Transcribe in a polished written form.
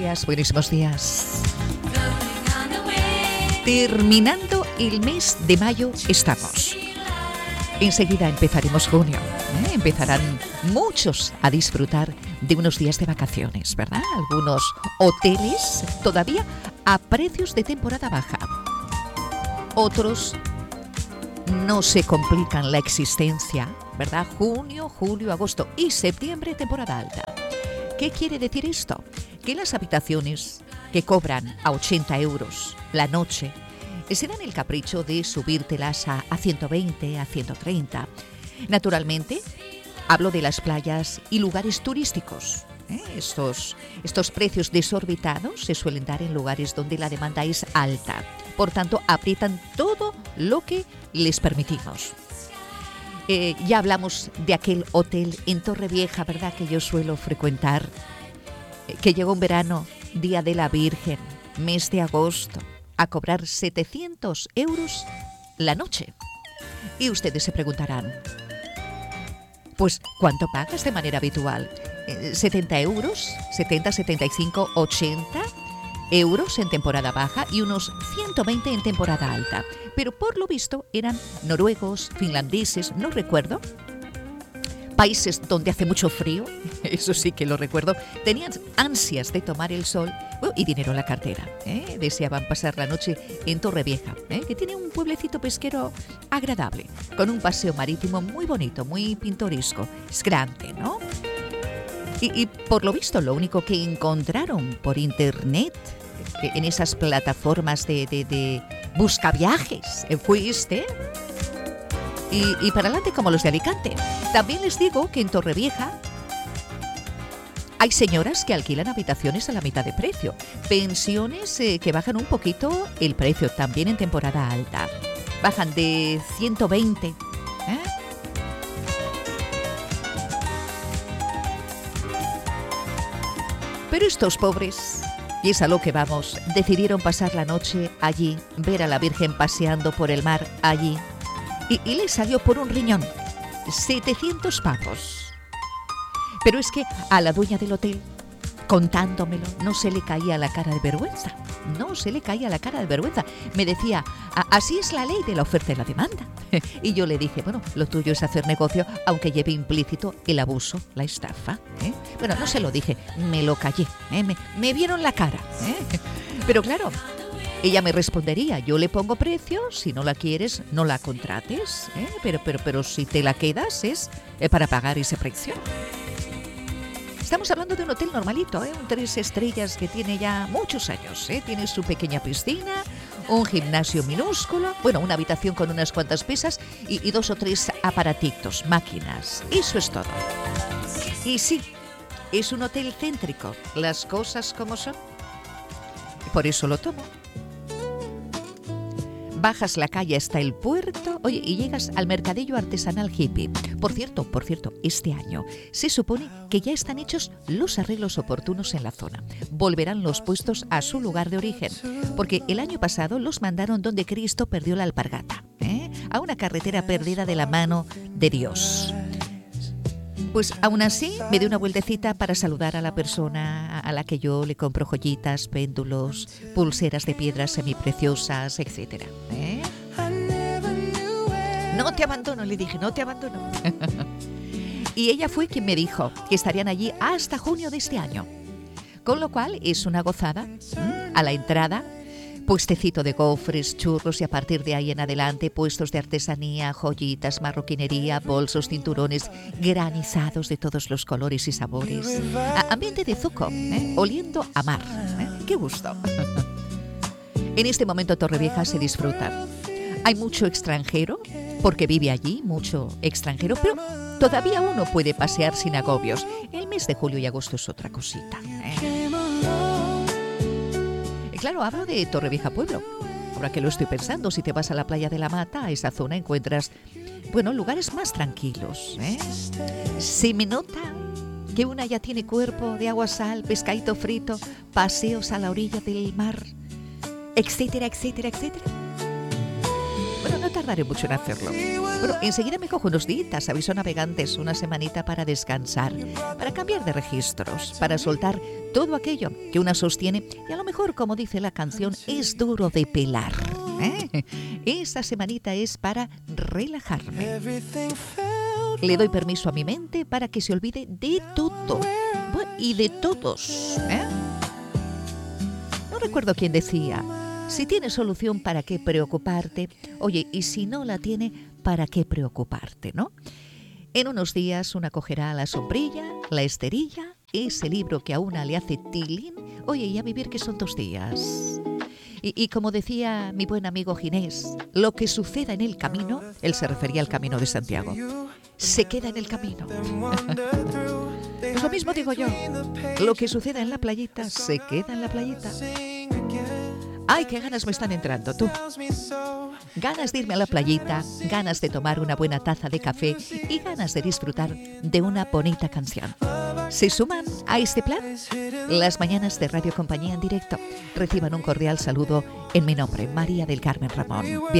buenísimos días. Terminando el mes de mayo estamos. Enseguida empezaremos junio. Empezarán muchos a disfrutar de unos días de vacaciones, ¿verdad? Algunos hoteles todavía a precios de temporada baja. Otros no se complican la existencia, ¿verdad? Junio, julio, agosto y septiembre, temporada alta. ¿Qué quiere decir esto? Que las habitaciones que cobran a 80 euros la noche se dan el capricho de subírtelas a 120, a 130. Naturalmente, hablo de las playas y lugares turísticos. Estos precios desorbitados se suelen dar en lugares donde la demanda es alta. Por tanto, aprietan todo lo que les permitimos. Ya hablamos de aquel hotel en Torrevieja, ¿verdad?, que yo suelo frecuentar, que llegó un verano, Día de la Virgen, mes de agosto, a cobrar 700 euros la noche. Y ustedes se preguntarán, pues, ¿cuánto pagas de manera habitual? 70 euros, 70, 75, 80 euros en temporada baja y unos 120 en temporada alta. Pero por lo visto eran noruegos, finlandeses, no recuerdo, países donde hace mucho frío, eso sí que lo recuerdo, tenían ansias de tomar el sol y dinero en la cartera. Deseaban pasar la noche en Torrevieja, que tiene un pueblecito pesquero agradable, con un paseo marítimo muy bonito, muy pintoresco. Es grande, ¿no? Y por lo visto, lo único que encontraron por internet, en esas plataformas de buscaviajes, fue y para adelante como los de Alicante. También les digo que en Torrevieja hay señoras que alquilan habitaciones a la mitad de precio. Pensiones que bajan un poquito el precio también en temporada alta. Bajan de 120. Pero estos pobres, y es a lo que vamos, decidieron pasar la noche allí, ver a la Virgen paseando por el mar allí. Y le salió por un riñón 700 pavos. Pero es que a la dueña del hotel, contándomelo, no se le caía la cara de vergüenza. No se le caía la cara de vergüenza. Me decía, así es la ley de la oferta y la demanda. Y yo le dije, bueno, lo tuyo es hacer negocio, aunque lleve implícito el abuso, la estafa. Bueno, no se lo dije, me lo callé. Me vieron la cara. Pero claro, ella me respondería, yo le pongo precio, si no la quieres, no la contrates, pero si te la quedas es para pagar ese precio. Estamos hablando de un hotel normalito, un 3 estrellas que tiene ya muchos años, tiene su pequeña piscina, un gimnasio minúsculo, bueno, una habitación con unas cuantas pesas y 2 o 3 aparatitos, máquinas, eso es todo. Y sí, es un hotel céntrico, las cosas como son, por eso lo tomo. Bajas la calle hasta el puerto, oye, y llegas al mercadillo artesanal hippie. Por cierto, este año se supone que ya están hechos los arreglos oportunos en la zona. Volverán los puestos a su lugar de origen, porque el año pasado los mandaron donde Cristo perdió la alpargata, a una carretera perdida de la mano de Dios. Pues aún así me di una vueltecita para saludar a la persona a la que yo le compro joyitas, péndulos, pulseras de piedras semipreciosas, etc. No te abandono, le dije, no te abandono. Y ella fue quien me dijo que estarían allí hasta junio de este año. Con lo cual es una gozada. A la entrada, puestecito de gofres, churros y a partir de ahí en adelante puestos de artesanía, joyitas, marroquinería, bolsos, cinturones, granizados de todos los colores y sabores. Ambiente de zuco, oliendo a mar. ¡Qué gusto! En este momento Torrevieja se disfruta. Hay mucho extranjero, porque vive allí mucho extranjero, pero todavía uno puede pasear sin agobios. El mes de julio y agosto es otra cosita. Claro, hablo de Torrevieja Pueblo. Ahora que lo estoy pensando, si te vas a la playa de la Mata, a esa zona encuentras, bueno, lugares más tranquilos. Se me nota que una ya tiene cuerpo de agua sal, pescadito frito, paseos a la orilla del mar, etcétera, etcétera, etcétera. Bueno, no tardaré mucho en hacerlo. Bueno, enseguida me cojo unos días, aviso navegantes, una semanita para descansar, para cambiar de registros, para soltar todo aquello que una sostiene y a lo mejor, como dice la canción, es duro de pelar. Esta semanita es para relajarme. Le doy permiso a mi mente para que se olvide de todo y de todos. No recuerdo quién decía, si tienes solución, ¿para qué preocuparte? Oye, y si no la tiene, ¿para qué preocuparte, no? En unos días una cogerá la sombrilla, la esterilla, ese libro que a una le hace tilín, oye, y a vivir que son 2 días. Y como decía mi buen amigo Ginés, lo que suceda en el camino, él se refería al Camino de Santiago, se queda en el camino. Pues lo mismo digo yo, lo que suceda en la playita, se queda en la playita. ¡Ay, qué ganas me están entrando, tú! Ganas de irme a la playita, ganas de tomar una buena taza de café y ganas de disfrutar de una bonita canción. ¿Se suman a este plan? Las mañanas de Radio Compañía en directo. Reciban un cordial saludo en mi nombre, María del Carmen Ramón.